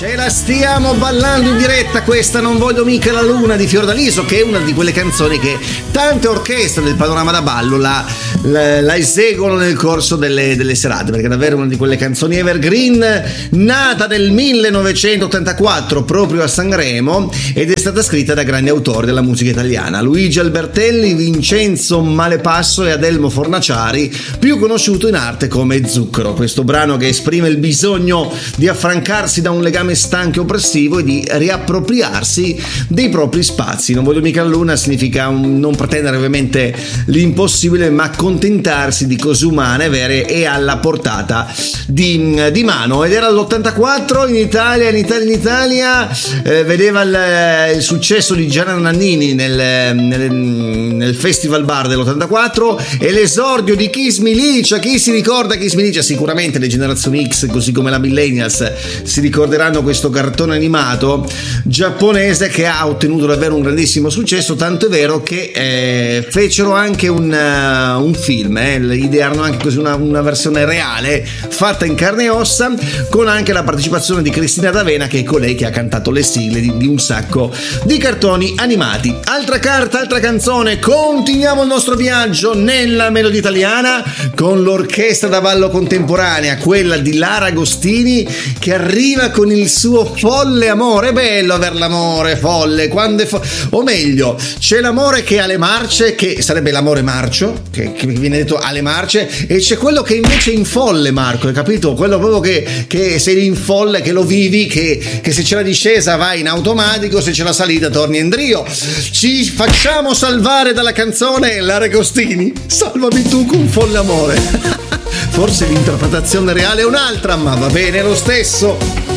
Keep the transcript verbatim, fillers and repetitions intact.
Ce la stiamo ballando in diretta, questa Non voglio mica la luna di Fiordaliso, che è una di quelle canzoni che tante orchestre del panorama da ballo la, la, la eseguono nel corso delle, delle serate, perché è davvero una di quelle canzoni evergreen, nata nel millenovecentottantaquattro proprio a Sanremo, ed è stata scritta da grandi autori della musica italiana: Luigi Albertelli, Vincenzo Malepasso e Adelmo Fornaciari, più conosciuto in arte come Zucchero. Questo brano che esprime il bisogno di affrancarsi da un legame stanco e oppressivo e di riappropriarsi dei propri spazi. Non voglio mica la luna significa un, non pretendere ovviamente l'impossibile, ma accontentarsi di cose umane, vere e alla portata di, di mano. Ed era l'ottantaquattro in Italia, in Italia, in Italia eh, vedeva il, il successo di Gianna Nannini nel, nel, nel Festival Bar dell'ottantaquattro e l'esordio di Kiss Milicia. Chi si ricorda Kiss Milicia? Sicuramente le generazioni X, così come la Millennials, si ricorderanno questo cartone animato giapponese che ha ottenuto davvero un grandissimo successo, tanto è vero che eh, fecero anche un, uh, un film, eh, idearono anche così una, una versione reale fatta in carne e ossa, con anche la partecipazione di Cristina D'Avena, che è colei che ha cantato le sigle di, di un sacco di cartoni animati. Altra carta, altra canzone, continuiamo il nostro viaggio nella melodia italiana con l'orchestra da ballo contemporanea, quella di Lara Agostini, che arriva con il suo folle amore. È bello aver l'amore folle, quando è fo- o meglio, c'è l'amore che ha le marce, che sarebbe l'amore marcio, che, che viene detto alle marce, e c'è quello che invece è in folle, Marco, hai capito? Quello proprio che, che sei in folle, che lo vivi, che, che se c'è la discesa vai in automatico, se c'è la salita torni in drio. Ci facciamo salvare dalla canzone Lara Agostini, salvami tu con folle amore. Forse l'interpretazione reale è un'altra, ma va bene lo stesso.